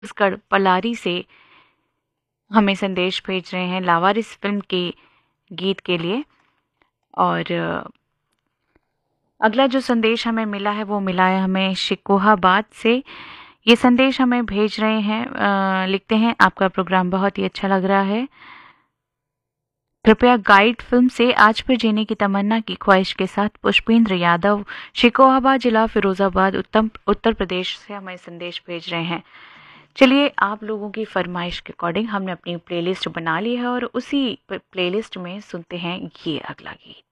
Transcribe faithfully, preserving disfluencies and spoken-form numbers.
छत्तीसगढ़ पलारी से हमें संदेश भेज रहे हैं लावारिस फिल्म के गीत के लिए। और अगला जो संदेश हमें मिला है वो मिला है हमें शिकोहाबाद से। ये संदेश हमें भेज रहे हैं, अ, लिखते हैं आपका प्रोग्राम बहुत ही अच्छा लग रहा है। कृपया गाइड फिल्म से आज फिर जीने की तमन्ना की ख्वाहिश के साथ पुष्पेंद्र यादव, शिकोहाबाद जिला फिरोजाबाद उत्तम उत्तर प्रदेश से हमें संदेश भेज रहे हैं। चलिए, आप लोगों की फरमाइश के अकॉर्डिंग हमने अपनी प्लेलिस्ट बना ली है और उसी प्लेलिस्ट में सुनते हैं ये अगला गीत।